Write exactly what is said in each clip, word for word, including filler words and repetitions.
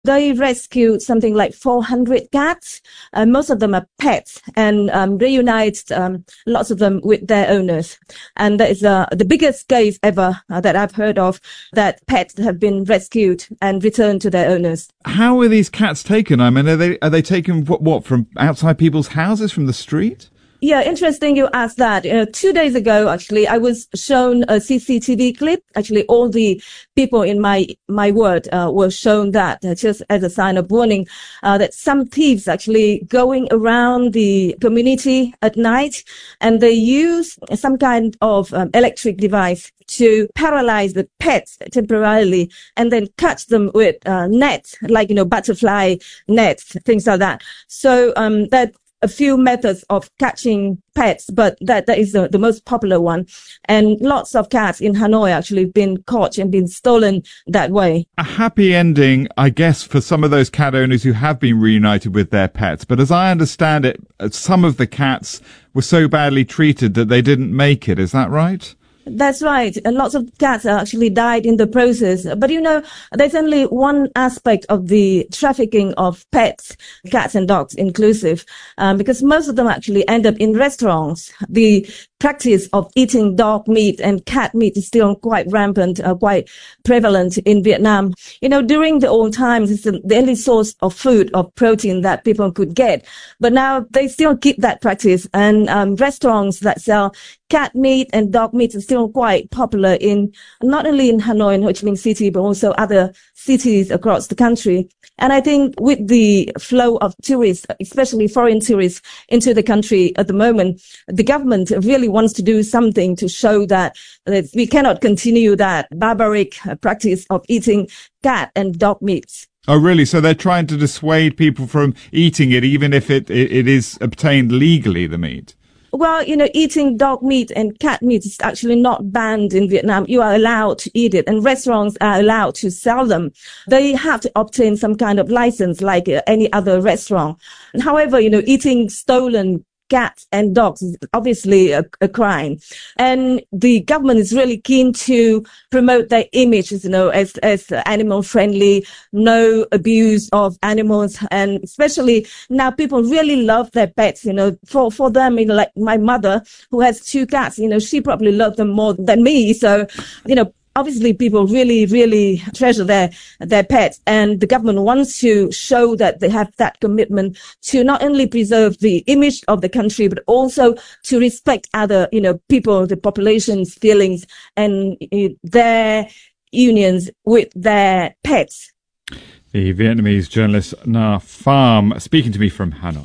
They rescued something like four hundred cats, and most of them are pets, and um, reunited um, lots of them with their owners. And that is uh, the biggest case ever uh, that I've heard of, that pets have been rescued and returned to their owners. How are these cats taken? I mean, are they are they taken what, what from outside people's houses, from the street? Yeah, interesting you asked that. Uh, two days ago, actually, I was shown a C C T V clip. Actually, all the people in my my ward uh, were shown that, uh, just as a sign of warning, uh, that some thieves actually going around the community at night, and they use some kind of um, electric device to paralyze the pets temporarily, and then catch them with uh, nets, like, you know, butterfly nets, things like that. So um, that. A few methods of catching pets, but that, that is the, the most popular one. And lots of cats in Hanoi actually been caught and been stolen that way. A happy ending, I guess, for some of those cat owners who have been reunited with their pets. But as I understand it, some of the cats were so badly treated that they didn't make it. Is that right? That's right. And lots of cats actually died in the process. But, you know, there's only one aspect of the trafficking of pets, cats and dogs inclusive, um, because most of them actually end up in restaurants. The practice of eating dog meat and cat meat is still quite rampant, uh, quite prevalent in Vietnam. You know, during the old times, it's the only source of food, of protein that people could get. But now they still keep that practice. And um, restaurants that sell cat meat and dog meat is still quite popular in, not only in Hanoi and Ho Chi Minh City, but also other cities across the country. And I think with the flow of tourists, especially foreign tourists into the country at the moment, the government really wants to do something to show that, that we cannot continue that barbaric practice of eating cat and dog meats. Oh, really? So they're trying to dissuade people from eating it, even if it, it, it is obtained legally, the meat? Well, you know, eating dog meat and cat meat is actually not banned in Vietnam. You are allowed to eat it, and restaurants are allowed to sell them. They have to obtain some kind of license like uh, any other restaurant. However, you know, eating stolen cats and dogs is obviously a, a crime. And the government is really keen to promote their image, you know, as, as animal friendly, no abuse of animals. And especially now people really love their pets, you know, for, for them, you know, like my mother who has two cats, you know, she probably loves them more than me. So, you know, obviously, people really, really treasure their their pets, and the government wants to show that they have that commitment to not only preserve the image of the country, but also to respect other, you know, people, the population's feelings and uh, their unions with their pets. The Vietnamese journalist Na Pham speaking to me from Hanoi.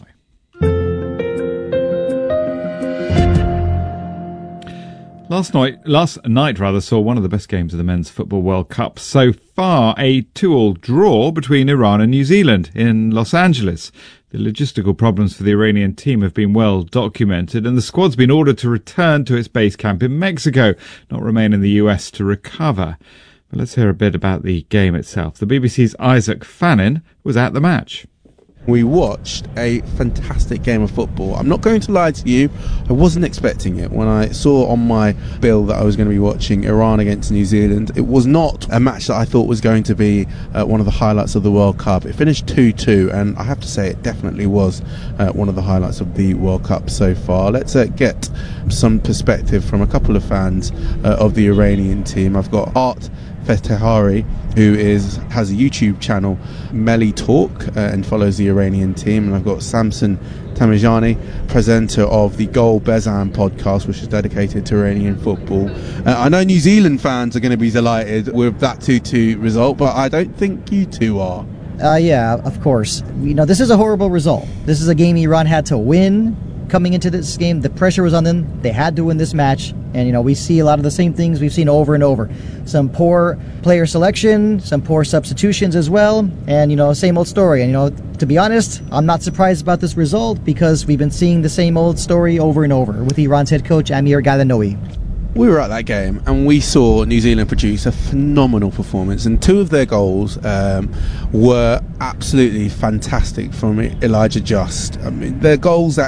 Last night, last night rather, saw one of the best games of the Men's Football World Cup so far, a two-all draw between Iran and New Zealand in Los Angeles. The logistical problems for the Iranian team have been well documented, and the squad's been ordered to return to its base camp in Mexico, not remain in the U S to recover. But let's hear a bit about the game itself. The B B C's Isaac Fannin was at the match. We watched a fantastic game of football. I'm not going to lie to you, I wasn't expecting it. When I saw on my bill that I was going to be watching Iran against New Zealand, it was not a match that I thought was going to be uh, one of the highlights of the World Cup. It finished two two, and I have to say it definitely was uh, one of the highlights of the World Cup so far. Let's uh, get some perspective from a couple of fans uh, of the Iranian team. I've got Art Fetehari, who is has a YouTube channel, Melly Talk, uh, and follows the Iranian team. And I've got Samson Tamajani, presenter of the Gol Bezan podcast, which is dedicated to Iranian football. Uh, I know New Zealand fans are going to be delighted with that two two result, but I don't think you two are. Uh, yeah, of course. You know, this is a horrible result. This is a game Iran had to win. Coming into this game, the pressure was on them. They had to win this match. And, you know, we see a lot of the same things we've seen over and over. Some poor player selection, some poor substitutions as well. And, you know, same old story. And, you know, to be honest, I'm not surprised about this result because we've been seeing the same old story over and over with Iran's head coach, Amir Ghalanoui. We were at that game and we saw New Zealand produce a phenomenal performance, and two of their goals um, were absolutely fantastic from Elijah Just. I mean, they're goals that if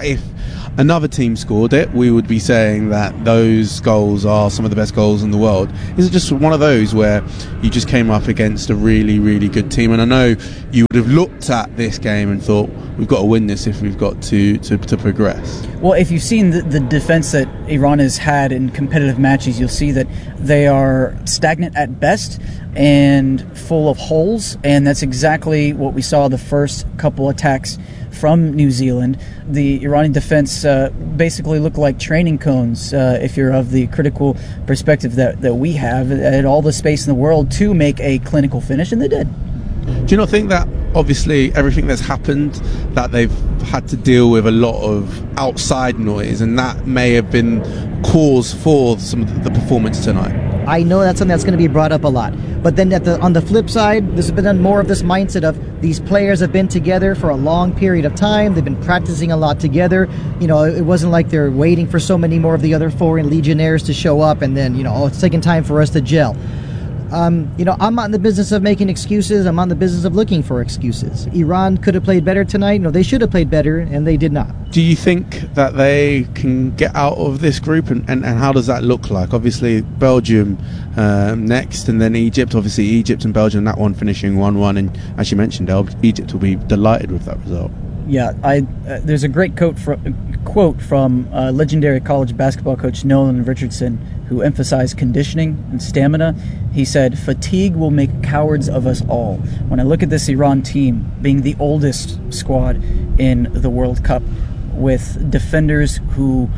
another team scored it, we would be saying that those goals are some of the best goals in the world. Is it just one of those where you just came up against a really, really good team? And I know you would have looked at this game and thought, we've got to win this if we've got to, to, to progress. Well, if you've seen the, the defense that Iran has had in competitive matches, you'll see that they are stagnant at best and full of holes, and that's exactly what we saw the first couple attacks from New Zealand. The Iranian defense uh, basically looked like training cones, uh, if you're of the critical perspective that, that we have. It had all the space in the world to make a clinical finish, and they did. Do you not think that obviously everything that's happened, that they've had to deal with a lot of outside noise, and that may have been cause for some of the performance tonight? I know that's something that's going to be brought up a lot. But then at the, on the flip side, there's been more of this mindset of these players have been together for a long period of time. They've been practicing a lot together. You know, it wasn't like they're waiting for so many more of the other foreign legionnaires to show up and then, you know, oh, it's taking time for us to gel. Um, you know, I'm not in the business of making excuses. I'm not in the business of looking for excuses. Iran could have played better tonight. No, they should have played better, and they did not. Do you think that they can get out of this group, and, and, and how does that look like? Obviously, Belgium um, next, and then Egypt. Obviously, Egypt and Belgium, that one finishing one one. And as you mentioned, Egypt will be delighted with that result. Yeah, I, uh, there's a great quote from, quote from uh, legendary college basketball coach Nolan Richardson, who emphasized conditioning and stamina. He said, "Fatigue will make cowards of us all." When I look at this Iran team, being the oldest squad in the World Cup, with defenders who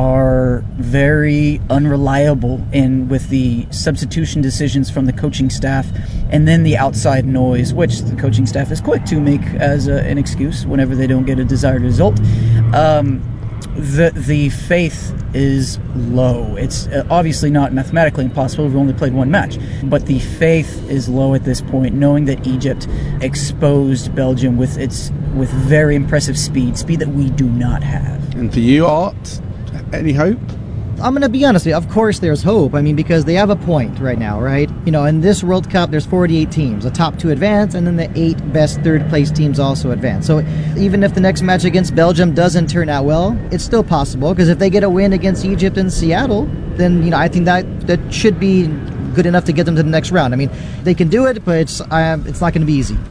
are very unreliable, and with the substitution decisions from the coaching staff, and then the outside noise, which the coaching staff is quick to make as a, an excuse whenever they don't get a desired result. Um, the the faith is low. It's obviously not mathematically impossible. We've only played one match, but the faith is low at this point, knowing that Egypt exposed Belgium with its with very impressive speed, speed that we do not have. And for you, Art, any hope? I'm going to be honest with you. Of course there's hope. I mean, because they have a point right now, right? You know, in this World Cup, there's forty-eight teams. The top two advance, and then the eight best third-place teams also advance. So even if the next match against Belgium doesn't turn out well, it's still possible, because if they get a win against Egypt and Seattle, then, you know, I think that, that should be good enough to get them to the next round. I mean, they can do it, but it's, uh, it's not going to be easy.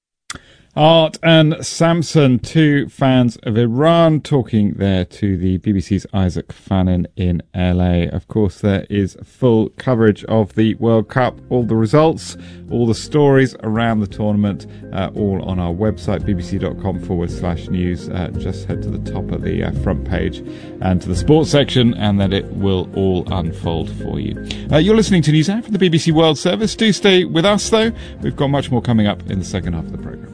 Art and Samson, two fans of Iran, talking there to the B B C's Isaac Fannin in L A. Of course, there is full coverage of the World Cup, all the results, all the stories around the tournament, uh, all on our website, bbc.com forward slash news. Uh, just head to the top of the uh, front page and to the sports section, and then it will all unfold for you. Uh, you're listening to News Hour from the B B C World Service. Do stay with us, though. We've got much more coming up in the second half of the programme.